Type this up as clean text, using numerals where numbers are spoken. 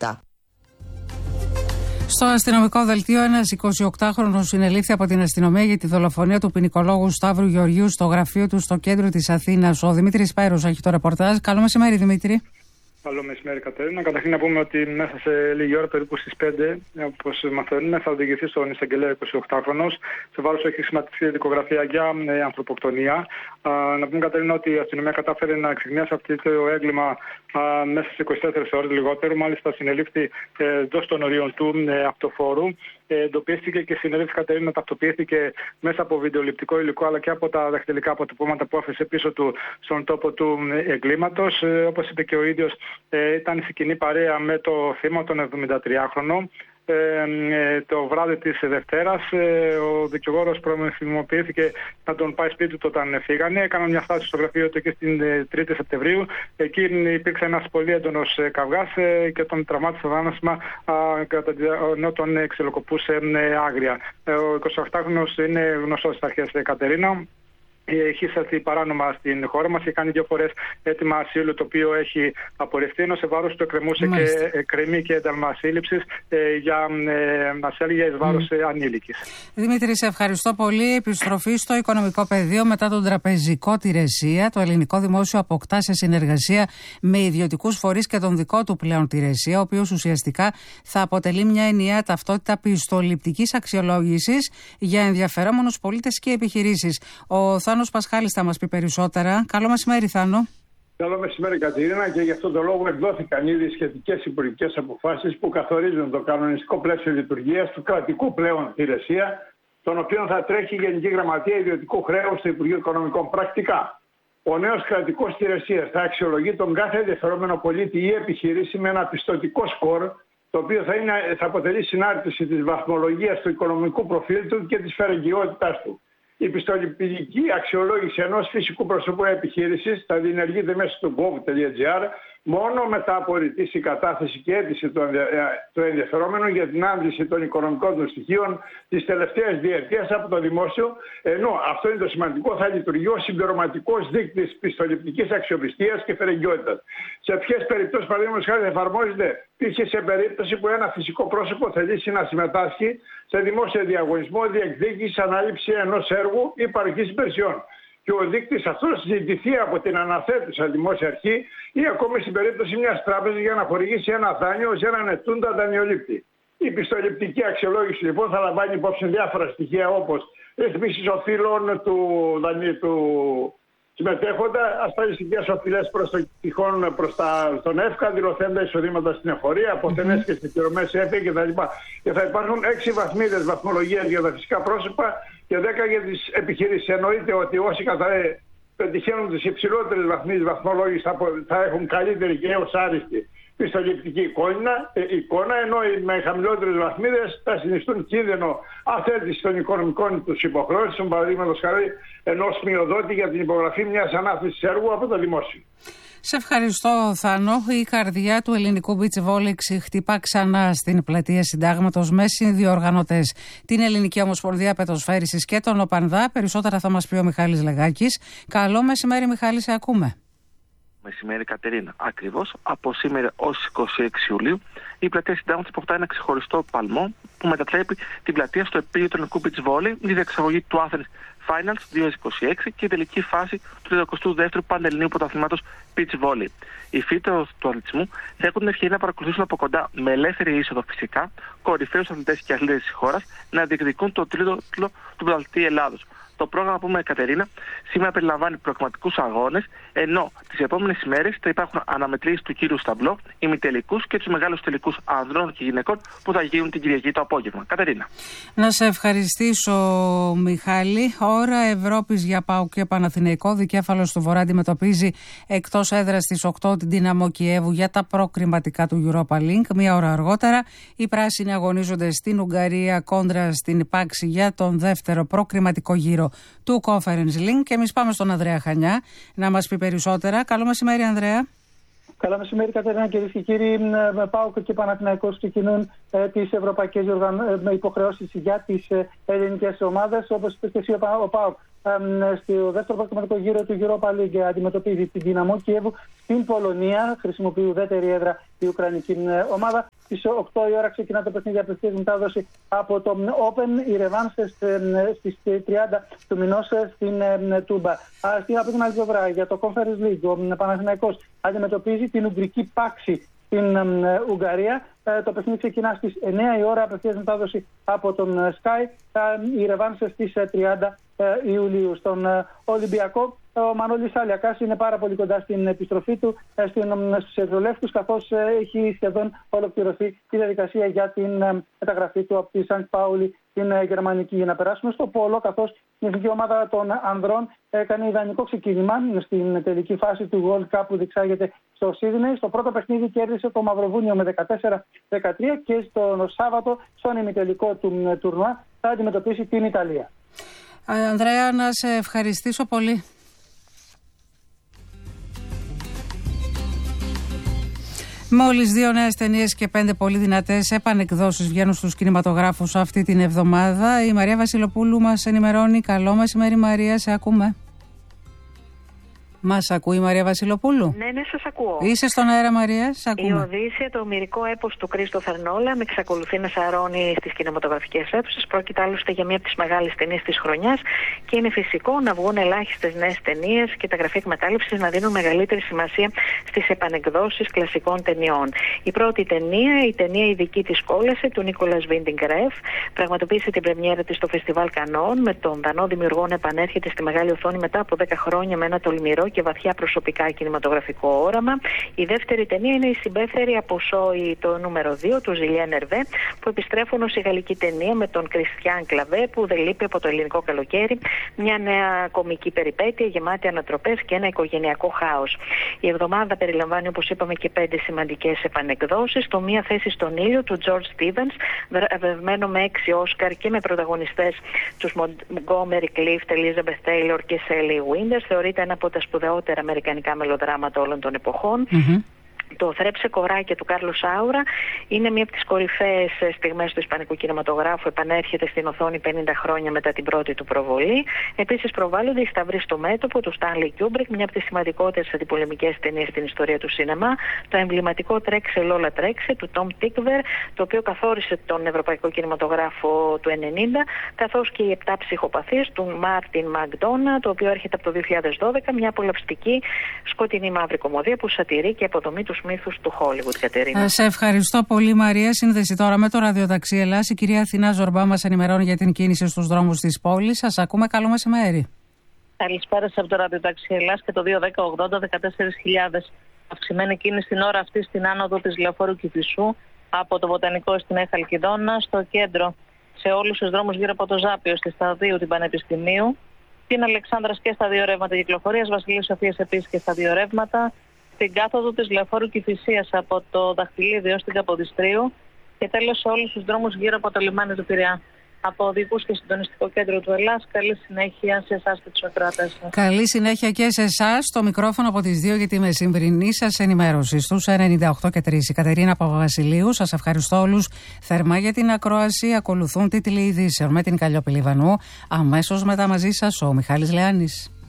λεπτά. Στο αστυνομικό δελτίο, ένας 28χρονος συνελήφθη από την αστυνομία για τη δολοφονία του ποινικολόγου Σταύρου Γεωργίου στο γραφείο του στο κέντρο της Αθήνας. Ο Δημήτρης Παΐρος έχει το ρεπορτάζ. Καλό μεσημέρι, Δημήτρη. Καλό μεσημέρι, Κατερίνα. Καταρχήν να πούμε ότι μέσα σε λίγη ώρα, περίπου στις 5, όπως μαθαίνουμε, θα οδηγηθεί στον εισαγγελέα 28χρονος. Σε βάρος έχει σχηματιστεί δικογραφία για ανθρωποκτονία. Να πούμε, Κατερίνα, ότι η αστυνομία κατάφερε να εξηγνιάσει αυτό το έγκλημα μέσα σε 24 ώρες λιγότερο. Μάλιστα, συνελήφθη εντός των ορίων του αυτοφόρου. Εντοπίστηκε και συνελήφθη, Κατερίνα, ταυτοποιήθηκε μέσα από βιντεοληπτικό υλικό αλλά και από τα δαχτυλικά αποτυπώματα που άφησε πίσω του στον τόπο του εγκλήματος. Όπως είπε και ο ίδιος, ήταν σε κοινή παρέα με το θύμα, τον 73χρονο. Το βράδυ της Δευτέρας ο δικηγόρος προμηθυμοποιήθηκε να τον πάει σπίτι του όταν φύγανε. Έκαναν μια στάση στο γραφείο του και στην 3η Σεπτεμβρίου. Εκεί υπήρξε ένας πολύ έντονος καυγάς και τον τραυμάτισε θάνασμα ενώ τον ξυλοκοπούσε άγρια. Ο 28χρονος είναι γνωστός στις αρχές, Κατερίνα. Έχει εισέλθει παράνομα στην χώρα μας και κάνει 2 φορές αίτημα ασύλου, το οποίο έχει απορριφθεί, ενώ σε βάρος του εκκρεμεί και ένταλμα σύλληψης για ασέλγεια εις βάρος ανήλικης. Δημήτρη, σε ευχαριστώ πολύ. Επιστροφή στο οικονομικό πεδίο μετά τον τραπεζικό τη Ρεσία. Το ελληνικό δημόσιο αποκτά σε συνεργασία με ιδιωτικούς φορείς και τον δικό του πλέον τη Ρεσία, ο οποίος ουσιαστικά θα αποτελεί μια ενιαία ταυτότητα πιστοληπτικής αξιολόγησης για ενδιαφερόμενους πολίτες και επιχειρήσεις. Ο Θάνος Πασχάλης θα μας πει περισσότερα. Καλό μεσημέρι, Θάνο. Καλό μεσημέρι, Κατερίνα, και γι' αυτόν τον λόγο εκδόθηκαν ήδη σχετικές υπουργικές αποφάσεις που καθορίζουν το κανονιστικό πλαίσιο λειτουργίας του κρατικού πλέον τη Ρεσία, τον οποίο θα τρέχει η Γενική Γραμματεία Ιδιωτικού Χρέους στο Υπουργείο Οικονομικών. Πρακτικά, ο νέος κρατικός τη Ρεσία θα αξιολογεί τον κάθε ενδιαφερόμενο πολίτη ή επιχείρηση με ένα πιστωτικό σκορ, το οποίο θα αποτελεί συνάρτηση της βαθμολογίας του οικονομικού προφίλ του και της φερεγγιότητάς του. Η πιστοληπτική αξιολόγηση ενός φυσικού προσώπου επιχείρησης θα διενεργείται μέσω του gov.gr μόνο μετά από ρητήση κατάθεση και αίτηση του ενδιαφερόμενου για την άντληση των οικονομικών του στοιχείων της τελευταίας διετίας από το δημόσιο, ενώ αυτό είναι το σημαντικό, θα λειτουργεί ως συμπληρωματικός δείκτης πιστοληπτικής αξιοπιστίας και φερεγγιότητας. Σε ποιες περιπτώσεις, παραδείγματος χάρη, εφαρμόζεται π.χ. σε περίπτωση που ένα φυσικό πρόσωπο θελήσει να συμμετάσχει σε δημόσιο διαγωνισμό διεκδίκησης ανάληψη ενός έργου ή παροχής υπηρεσιών. Και ο δείκτης αυτός ζητηθεί από την αναθέτουσα δημόσια αρχή ή ακόμη στην περίπτωση μιας τράπεζας για να χορηγήσει ένα δάνειο σε έναν ετούντα δανειολήπτη. Η πιστοληπτική αξιολόγηση λοιπόν θα λαμβάνει υπόψη διάφορα στοιχεία όπως ρυθμίσεις οφείλων του συμμετέχοντα, ασφαλιστικές οφειλές προς τον ΕΦΚΑ, δηλωθέντα εισοδήματα στην εφορία, αποθενές και στις πληρωμές ΕΦΕ κτλ. Και θα υπάρχουν 6 βαθμίδες βαθμολογίας για τα φυσικά πρόσωπα και 10 για τις επιχειρήσεις. Εννοείται ότι όσοι πετυχαίνουν τις υψηλότερες βαθμίδες βαθμολόγησης θα έχουν καλύτερη και έως άριστη πιστοληπτική εικόνα, ενώ οι με χαμηλότερες βαθμίδες θα συνιστούν κίνδυνο αθέτηση των οικονομικών τους υποχρεώσεων, παραδείγματος χάρη ενός μειοδότη για την υπογραφή μιας ανάθεσης έργου από το δημόσιο. Σε ευχαριστώ, Θάνο. Η καρδιά του ελληνικού beach volley χτυπά ξανά στην πλατεία Συντάγματος με συνδιοργανωτές την Ελληνική Ομοσπονδία Πετοσφαίρισης και τον ΟΠΑΝΔΑ. Περισσότερα θα μας πει ο Μιχάλης Λεγάκης. Καλό μεσημέρι, Μιχάλη, σε ακούμε. Μεσημέρι, Κατερίνα. Ακριβώς από σήμερα ως 26 Ιουλίου η πλατεία Συντάγματος αποκτά ένα ξεχωριστό παλμό που μετατρέπει την πλατεία στο επίκεντρο του ελληνικού beach volley, η διεξαγωγή του Athens Finals 2026 και η τελική φάση του 32ου Πανελληνίου Πρωταθλήματος beach volley. Οι φίλοι του αθλητισμού θα έχουν την ευκαιρία να παρακολουθήσουν από κοντά, με ελεύθερη είσοδο φυσικά, κορυφαίους αθλητές και αθλήτες της χώρας να διεκδικούν το τρίτο τίτλο του Πρωταθλητή Ελλάδος. Το πρόγραμμα, πούμε, Κατερίνα, σήμερα περιλαμβάνει προκριματικούς αγώνες, ενώ τις επόμενες ημέρες θα υπάρχουν αναμετρήσεις του κύριου σταμπλό, ημιτελικούς και τους μεγάλους τελικούς ανδρών και γυναικών που θα γίνουν την Κυριακή το απόγευμα. Κατερίνα. Να σε ευχαριστήσω, Μιχάλη. Ώρα Ευρώπης για ΠΑΟΚ και Παναθηναϊκό. Δικέφαλος του Βορρά αντιμετωπίζει εκτός έδρας στις 8 την Δύναμο Κιέβου για τα προκριματικά του Europa League. Μία ώρα αργότερα οι πράσινοι αγωνίζονται στην Ουγγαρία κόντρα στην Πάξη για τον δεύτερο προκριματικό γύρο του Conference League. Και εμείς πάμε στον Ανδρέα Χανιά να μας πει περισσότερα. Καλό μεσημέρι, Ανδρέα. Καλό μεσημέρι, Κατερίνα, κυρίες και κύριοι. ΠΑΟΚ και Παναθηναϊκός ξεκινούν τις ευρωπαϊκές υποχρεώσεις για τις ελληνικές ομάδες. Όπως είπε και εσύ, ο ΠΑΟΚ στο δεύτερο προκριματικό γύρο του Europa League αντιμετωπίζει την Δυναμό Κιέβου στην Πολωνία. Χρησιμοποιεί ουδέτερη έδρα η Ουκρανική ομάδα. Στις 8 η ώρα ξεκινά το παιχνίδι απευθείας μετάδοση από το Open. Οι ρεβάνσες στις 30 του μηνός στην Τούμπα. Από την άλλη πλευρά, για το Conference League, ο Παναθηναϊκός αντιμετωπίζει την Ουγγρική Πάξη στην Ουγγαρία. Το παιχνίδι ξεκινά στις 9 η ώρα, απευθείας μετάδοση από τον Sky. Οι ρεβάνσες στις 30 Ιουλίου. Στον Ολυμπιακό, ο Μανώλης Αλιακάς είναι πάρα πολύ κοντά στην επιστροφή του στους Ερυθρολεύκους, καθώς έχει σχεδόν ολοκληρωθεί η διαδικασία για την μεταγραφή του από τη Σαντ Πάουλη στην Γερμανική. Για να περάσουμε στο πόλο, καθώς η εθνική ομάδα των ανδρών έκανε ιδανικό ξεκίνημα στην τελική φάση του World Cup που διεξάγεται στο Σίδνεϊ. Στο πρώτο παιχνίδι κέρδισε το Μαυροβούνιο με 14-13 και στο Σάββατο, στον ημιτελικό του τουρνουά, θα αντιμετωπίσει την Ιταλία. Ανδρέα, να σε ευχαριστήσω πολύ. Μόλις 2 νέες ταινίες και 5 πολύ δυνατές επανεκδόσεις βγαίνουν στους κινηματογράφους αυτή την εβδομάδα. Η Μαρία Βασιλοπούλου μας ενημερώνει. Καλό μεσημέρι, Μαρία, σε ακούμε. Μας ακούει η Μαρία Βασιλοπούλου? Ναι, σας ακούω. Είσαι στον αέρα, Μαρία, σε ακούμε. Η Οδύσσεια, το ομηρικό έπος του Κρίστοφερ Νόλαν, εξακολουθεί να σαρώνει στις κινηματογραφικές αίθουσες. Πρόκειται άλλωστε για μία από τις μεγάλες ταινίες της χρονιάς και είναι φυσικό να βγουν ελάχιστες νέες ταινίες και τα γραφεία εκμετάλλευσης να δίνουν μεγαλύτερη σημασία στις επανεκδόσεις κλασικών ταινιών. Η πρώτη ταινία, η ταινία ειδική της κόλαση του Νίκολας Βίντινγκ Ρεφ, πραγματοποίησε την πρεμιέρα της στο Φεστιβάλ Κανών, με τον Δανό δημιουργό να επανέρχεται στη μεγάλη οθόνη μετά από 10 χρόνια με ένα τολμηρό και βαθιά προσωπικά κινηματογραφικό όραμα. Η δεύτερη ταινία είναι η συμπέφερη από Σόι, το νούμερο 2 του Ζιλιέν Ερβέ, που επιστρέφουν ως η γαλλική ταινία με τον Κριστιαν Κλαβέ, που δεν λείπει από το ελληνικό καλοκαίρι. Μια νέα κομική περιπέτεια γεμάτη ανατροπές και ένα οικογενειακό χάος. Η εβδομάδα περιλαμβάνει, όπως είπαμε, και 5 σημαντικές επανεκδόσεις. Το Μία θέση στον ήλιο του George Stevens, βραβευμένο με 6 Όσκαρ και με πρωταγωνιστές τους Montgomery Clift, Elizabeth Taylor και Sally Winters. Θεωρείται ένα από τα σπουδαιότερα αμερικανικά μελοδράματα όλων των εποχών. Το Θρέψε κοράκια του Κάρλος Σάουρα είναι μία από τις κορυφαίες στιγμές του ισπανικού κινηματογράφου. Επανέρχεται στην οθόνη 50 χρόνια μετά την πρώτη του προβολή. Επίσης, προβάλλονται οι Σταυροί στο μέτωπο του Στάνλι Κιούμπρικ, μια από τις σημαντικότερες αντιπολεμικές ταινίες στην ιστορία του σινεμά. Το εμβληματικό Τρέξε Λόλα Τρέξε του Τόμ Τίκβερ, το οποίο καθόρισε τον ευρωπαϊκό κινηματογράφο του 1990, καθώς και οι 7 ψυχοπαθείς του Μάρτιν Μακδόνα, το οποίο έρχεται από το 2012, μια απολαυστική σκοτεινή μαύρη κομμωδία που σατηρεί και αποδομεί τους μύθους του Χόλιγουτ, Κατερίνα. Σε ευχαριστώ πολύ, Μαρία. Σύνδεση τώρα με το ραδιοταξί Ελλάς. Η κυρία Αθηνά Ζορμπά μας ενημερώνει για την κίνηση στους δρόμους της πόλης. Σας ακούμε. Καλό μεσημέρι. Καλησπέρα από το ραδιοταξί Ελλάς και το 210-80-14.000. Αυξημένη κίνηση την ώρα αυτή στην άνοδο της Λεωφόρου Κηφισού από το Βοτανικό στην Νέα Χαλκιδόνα, στο κέντρο, σε όλους τους δρόμους γύρω από το Ζάπιο, στη Σταδίου, την Πανεπιστημίου, την Αλεξάνδρας και στα 2 ρεύματα κυκλοφορίας, Βασιλείου Σοφίας επίσης και στα 2 ρεύματα, την κάθοδο της Λεωφόρου Κηφισίας από το Δαχτυλίδι ως την Καποδιστρίου και τέλος σε όλους τους δρόμους γύρω από το λιμάνι του Πειραιά. Από οδηγούς και συντονιστικό κέντρο του Ελλάς, καλή συνέχεια σε εσάς και τους ακροατές σας. Καλή συνέχεια και σε εσάς. Το μικρόφωνο από τις 2 για τη μεσημβρινή σας ενημέρωση στους 98 και 3. Η Κατερίνα Παπαβασιλείου, σας ευχαριστώ όλους θερμά για την ακρόαση. Ακολουθούν τίτλοι ειδήσεων με την Καλλιόπη Λιβανού. Αμέσως μετά μαζί σας ο Μιχάλης Λεάνης.